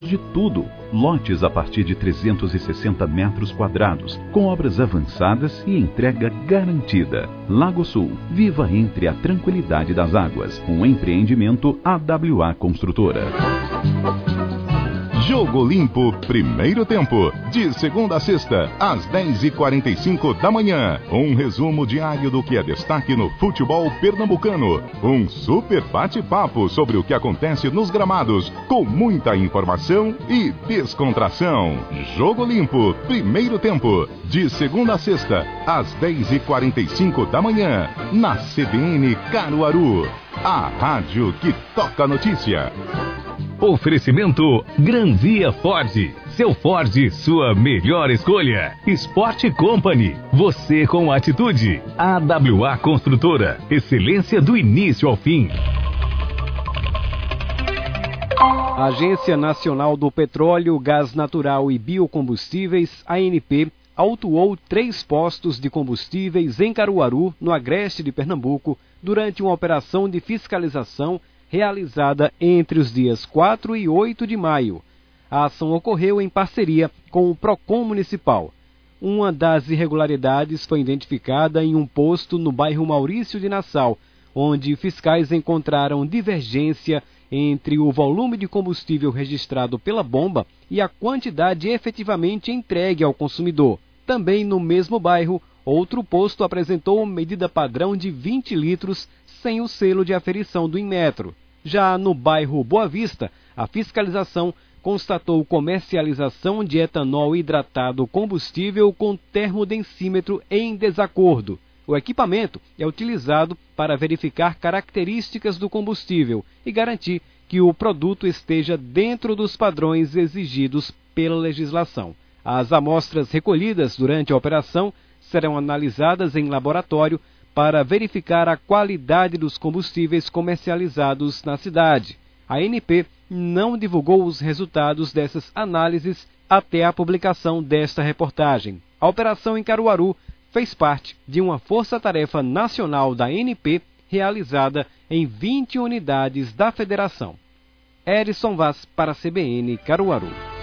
de tudo. Lotes a partir de 360 metros quadrados, com obras avançadas e entrega garantida. Lago Sul, viva entre a tranquilidade das águas. Um empreendimento AWA Construtora. Jogo Limpo, primeiro tempo, de segunda a sexta, às 10h45 da manhã. Um resumo diário do que é destaque no futebol pernambucano. Um super bate-papo sobre o que acontece nos gramados, com muita informação e descontração. Jogo Limpo, primeiro tempo, de segunda a sexta, às 10h45 da manhã, na CBN Caruaru. A rádio que toca a notícia. Oferecimento Gran Via Ford. Seu Ford, sua melhor escolha. Sport Company, você com atitude. AWA Construtora, excelência do início ao fim. A Agência Nacional do Petróleo, Gás Natural e Biocombustíveis, ANP, autuou 3 postos de combustíveis em Caruaru, no agreste de Pernambuco, durante uma operação de fiscalização realizada entre os dias 4 e 8 de maio. A ação ocorreu em parceria com o PROCON Municipal. Uma das irregularidades foi identificada em um posto no bairro Maurício de Nassau, onde fiscais encontraram divergência entre o volume de combustível registrado pela bomba e a quantidade efetivamente entregue ao consumidor. Também no mesmo bairro, outro posto apresentou medida padrão de 20 litros sem o selo de aferição do Inmetro. Já no bairro Boa Vista, a fiscalização constatou comercialização de etanol hidratado combustível com termodensímetro em desacordo. O equipamento é utilizado para verificar características do combustível e garantir que o produto esteja dentro dos padrões exigidos pela legislação. As amostras recolhidas durante a operação serão analisadas em laboratório para verificar a qualidade dos combustíveis comercializados na cidade. A ANP não divulgou os resultados dessas análises até a publicação desta reportagem. A operação em Caruaru fez parte de uma força-tarefa nacional da ANP realizada em 20 unidades da federação. Erison Vaz para a CBN Caruaru.